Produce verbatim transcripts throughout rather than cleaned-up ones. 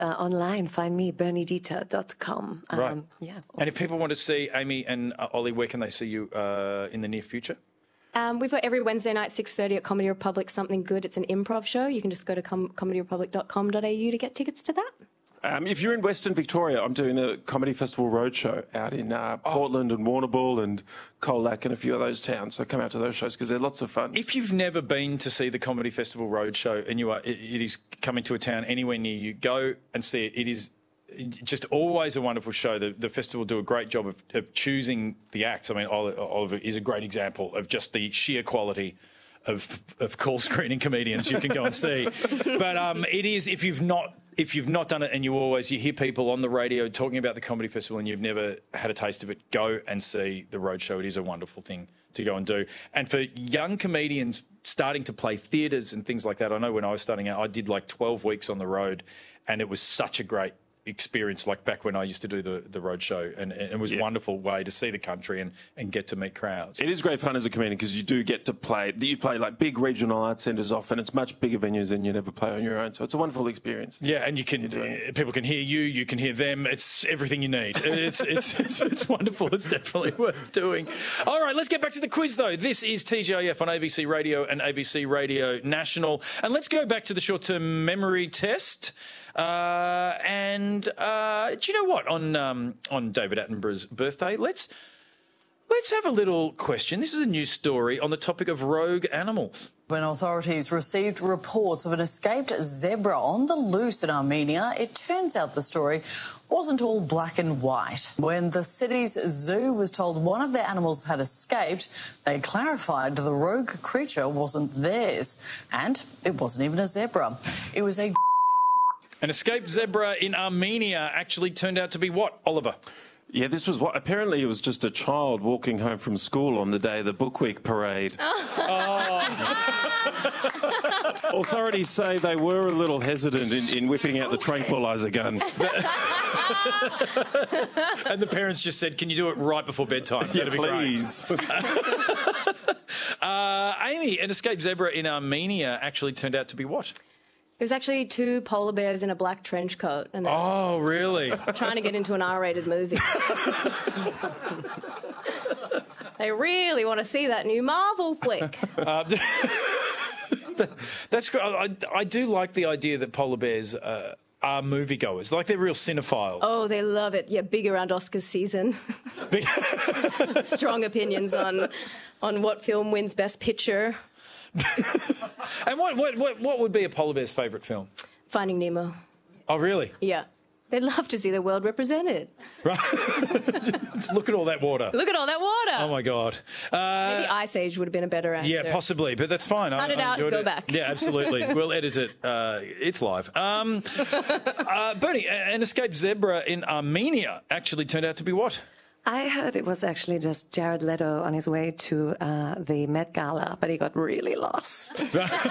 uh, online. Find me, bernie dieter dot com. Um, right. Yeah. And if people want to see Amy and uh, Ollie, where can they see you uh, in the near future? Um, we've got every Wednesday night, six thirty at Comedy Republic, Something Good. It's an improv show. You can just go to com- comedy republic dot com dot a u to get tickets to that. Um, if you're in Western Victoria, I'm doing the Comedy Festival Roadshow out in uh, Portland and Warrnambool and Colac and a few of those towns. So come out to those shows because they're lots of fun. If you've never been to see the Comedy Festival Roadshow and you are, it, it is coming to a town anywhere near you, go and see it. It is just always a wonderful show. The, the festival do a great job of, of choosing the acts. I mean, Oliver is a great example of just the sheer quality of, of call screening comedians you can go and see. But um, it is, if you've not if you've not done it and you always, you hear people on the radio talking about the Comedy Festival and you've never had a taste of it, go and see the Roadshow. It is a wonderful thing to go and do. And for young comedians starting to play theatres and things like that, I know when I was starting out, I did like twelve weeks on the road and it was such a great experience, like back when I used to do the, the road show, and, and it was a yeah. wonderful way to see the country and, and get to meet crowds. It is great fun as a comedian because you do get to play, you play like big regional arts centres often. It's much bigger venues than you'd ever play on your own. So it's a wonderful experience. Yeah, and you can, uh, people can hear you, you can hear them. It's everything you need. It's, it's, it's, it's wonderful. It's definitely worth doing. All right, let's get back to the quiz though. This is T G I F on A B C Radio and A B C Radio National. And let's go back to the short-term memory test. Uh, and uh, do you know what? On um, on David Attenborough's birthday, let's let's have a little question. This is a news story on the topic of rogue animals. When authorities received reports of an escaped zebra on the loose in Armenia, it turns out the story wasn't all black and white. When the city's zoo was told one of their animals had escaped, they clarified the rogue creature wasn't theirs, and it wasn't even a zebra. It was a... An escaped zebra in Armenia actually turned out to be what, Oliver? Yeah, this was what, apparently it was just a child walking home from school on the day of the Book Week parade. Oh. Authorities say they were a little hesitant in, in whipping out the tranquiliser gun. And the parents just said, can you do it right before bedtime? Yeah, That'd be please. Great. uh, Amy, an escaped zebra in Armenia actually turned out to be what? It was actually two polar bears in a black trench coat. And they oh, really? were trying to get into an R rated movie. They really want to see that new Marvel flick. Uh, that's great. I, I do like the idea that polar bears uh, are moviegoers. Like, they're real cinephiles. Oh, they love it. Yeah, big around Oscars season. Big Strong opinions on, on what film wins Best Picture. And what, what what what would be a polar bear's favourite film? Finding Nemo. Oh, really? Yeah. They'd love to see the world represented. Right. Look at all that water. Look at all that water. Oh, my God. Uh, Maybe Ice Age would have been a better answer. Yeah, possibly, but that's fine. Cut I, it I out, enjoyed go it. back. Yeah, absolutely. We'll edit it. Uh, it's live. Um, uh, Bernie, an escaped zebra in Armenia actually turned out to be what? I heard it was actually just Jared Leto on his way to uh, the Met Gala, but he got really lost.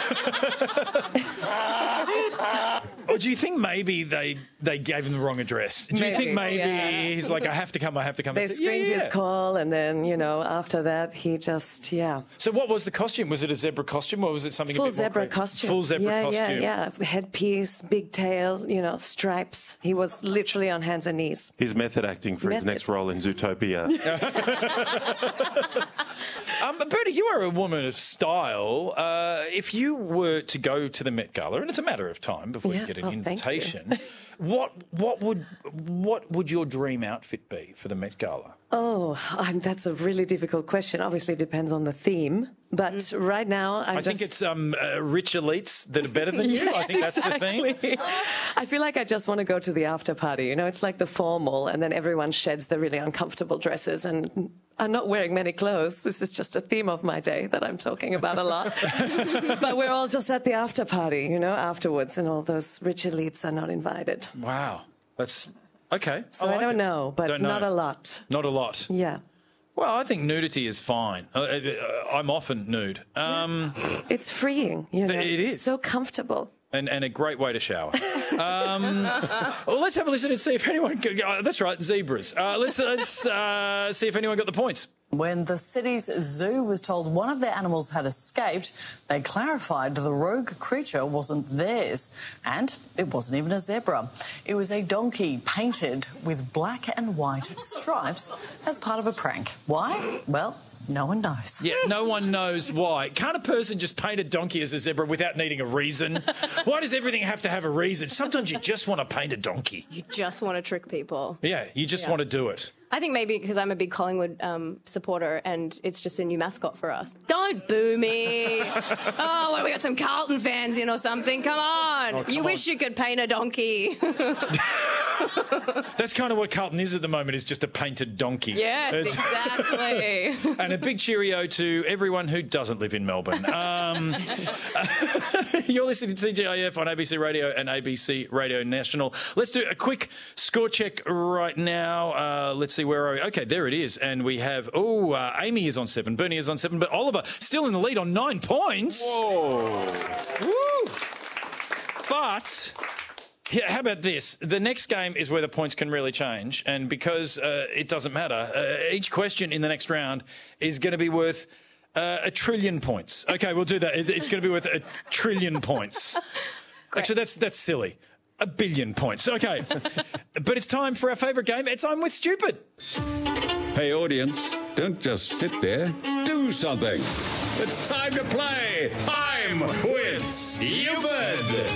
Or do you think maybe they they gave him the wrong address? Do you Maybe, think maybe yeah. he's like, I have to come, I have to come? They I said, screened yeah, yeah. his call, and then, you know, after that, he just, yeah. So what was the costume? Was it a zebra costume or was it something Full a bit more zebra creative? costume. Full zebra yeah, costume. Yeah, yeah. Headpiece, big tail, you know, stripes. He was literally on hands and knees. His method acting for his Method. next role in Zootopia. um, Bertie, you are a woman of style. Uh, if you were to go to the Met Gala, and it's a matter of time before Yeah. you get an Oh, thank you. invitation, what what would what would your dream outfit be for the Met Gala? Oh, um, that's a really difficult question. Obviously, it depends on the theme. But Mm. right now, I'm I just... think it's um, uh, rich elites that are better than you. I think that's the thing. Exactly. I feel like I just want to go to the after party. You know, it's like the formal, and then everyone sheds the really uncomfortable dresses. And I'm not wearing many clothes. This is just a theme of my day that I'm talking about a lot. But we're all just at the after party, you know, afterwards, and all those rich elites are not invited. Wow, that's okay. So I, I, like don't it. know, but Don't not know. a lot. Not a lot. Yeah. Well, I think nudity is fine. Uh, uh, I'm often nude. Um, It's freeing, you know. It is. It's so comfortable. And, and a great way to shower. Um, well, let's have a listen and see if anyone... Can, oh, that's right, zebras. Uh, let's let's uh, see if anyone got the points. When the city's zoo was told one of their animals had escaped, they clarified the rogue creature wasn't theirs. And it wasn't even a zebra. It was a donkey painted with black and white stripes as part of a prank. Why? Well, no one knows. Yeah, no one knows why. Can't a person just paint a donkey as a zebra without needing a reason? Why does everything have to have a reason? Sometimes you just want to paint a donkey. You just want to trick people. Yeah, you just Yeah. want to do it. I think maybe because I'm a big Collingwood um, supporter and it's just a new mascot for us. Don't boo me. Oh, what, we got some Carlton fans in or something? Come on. Oh, come you on. wish you could paint a donkey. That's kind of what Carlton is at the moment, is just a painted donkey. Yes, It's- exactly. And a big cheerio to everyone who doesn't live in Melbourne. Um, you're listening to T G I F on A B C Radio and A B C Radio National. Let's do a quick score check right now. Uh, let's see where are we. Okay, there it is. And we have, oh, uh, Amy is on seven, Bernie is on seven, but Oliver still in the lead on nine points. Whoa. Woo! But... yeah, how about this? The next game is where the points can really change, and because uh, it doesn't matter, uh, each question in the next round is going to be worth uh, a trillion points. Okay, we'll do that. It- It's going to be worth a trillion points. Actually, that's that's silly. A billion points. Okay, but it's time for our favourite game. It's I'm with Stupid. Hey, audience, don't just sit there. Do something. It's time to play. I'm with Stupid.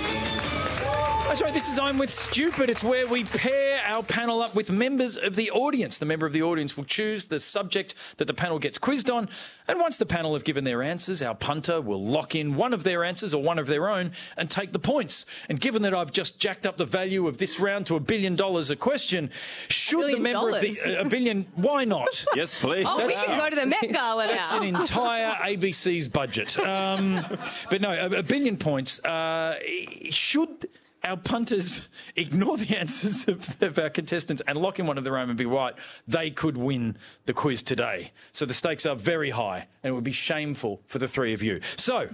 That's right, this is I'm with Stupid. It's where we pair our panel up with members of the audience. The member of the audience will choose the subject that the panel gets quizzed on, and once the panel have given their answers, our punter will lock in one of their answers or one of their own and take the points. And given that I've just jacked up the value of this round to a billion dollars a question, should billion the member dollars? of the... a billion... Why not? Yes, please. Oh, we can go to the Met Gala It's now. an entire A B C's budget. Um, but no, a, a billion points. Uh, should our punters ignore the answers of, of our contestants and lock in one of their own and be right, they could win the quiz today. So the stakes are very high, and it would be shameful for the three of you. So...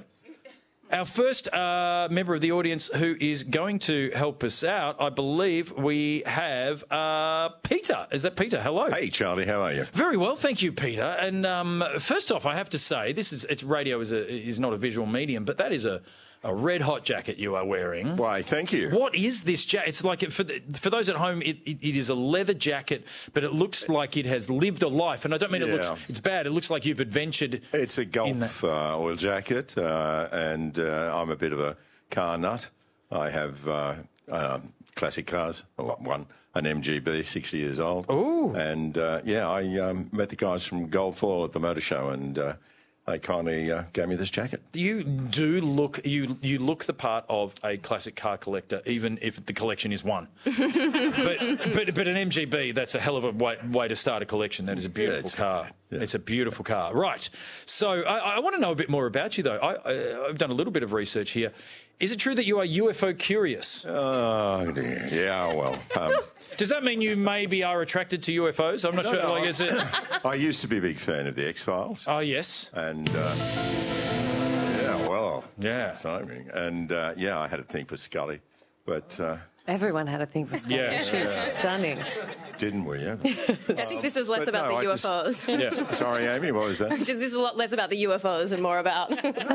our first uh, member of the audience who is going to help us out, I believe we have uh, Peter. Is that Peter? Hello. Hey, Charlie, how are you? Very well, thank you, Peter. And um, first off, I have to say, this is it's radio is a, is not a visual medium, but that is a, a red hot jacket you are wearing. Why, thank you. What is this jacket? It's like for the, for those at home, it, it, it is a leather jacket, but it looks like it has lived a life. And I don't mean it Yeah. looks it's bad. It looks like you've adventured. It's a in Golf that. uh, oil jacket, uh, and uh, I'm a bit of a car nut. I have uh, um, classic cars, or one, an M G B, sixty years old. Ooh. And, uh, yeah, I um, met the guys from Golf Oil at the motor show, and uh, they kindly uh, gave me this jacket. You do look you you look the part of a classic car collector, even if the collection is one. but, but but an M G B, that's a hell of a way, way to start a collection. That is a beautiful it's- car. yeah. It's a beautiful car. Right. So I, I want to know a bit more about you, though. I, I, I've done a little bit of research here. Is it true that you are U F O curious? Oh, dear. Yeah, well, um, Does that mean you maybe are attracted to U F Os? I'm not sure. no, like, is it? I used to be a big fan of the X-Files. Oh yes. And, uh, yeah, well, Yeah. timing. And, uh, yeah, I had a thing for Scully, but uh, Everyone had a thing for Scully. Yeah. She's stunning. didn't we? Yeah. I think this is less But about no, the I U F just- Os. Yeah. Sorry, Amy, what was that? Just this is a lot less about the U F Os and more about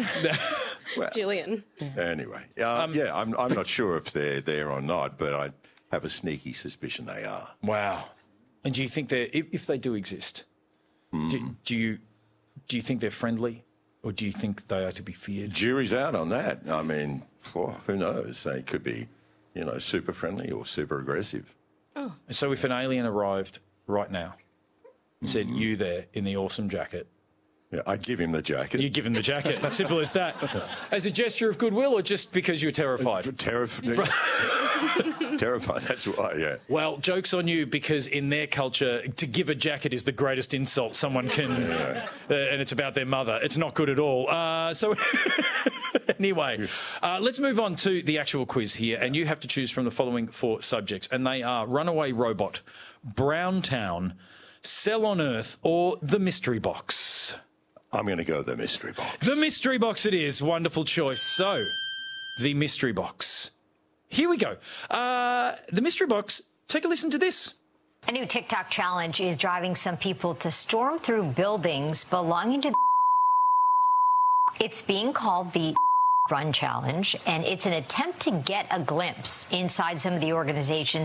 Gillian. Anyway, uh, yeah, I'm, I'm not sure if they're there or not, but I have a sneaky suspicion they are. Wow. And do you think they're if, if they do exist? Do, do you do you think they're friendly, or do you think they are to be feared? Jury's out on that. I mean, oh, who knows? They could be, you know, super friendly or super aggressive. So if an alien arrived right now and said, "You there in the awesome jacket," Yeah, I'd give him the jacket. you give him the jacket. Simple as that. As a gesture of goodwill, or just because you're terrified? Terrified. Terrified, that's why, yeah. Well, joke's on you, because in their culture, to give a jacket is the greatest insult someone can, uh, and it's about their mother. It's not good at all. Uh, so anyway, uh, let's move on to the actual quiz here, and you have to choose from the following four subjects, and they are Runaway Robot, Brown Town, Cell on Earth, or The Mystery Box. I'm going to go the mystery box. The Mystery Box it is. Wonderful choice. So, the mystery box. Here we go. Uh, the mystery box, take a listen to this. A new TikTok challenge is driving some people to storm through buildings belonging to the It's being called the Run Challenge, and it's an attempt to get a glimpse inside some of the organizations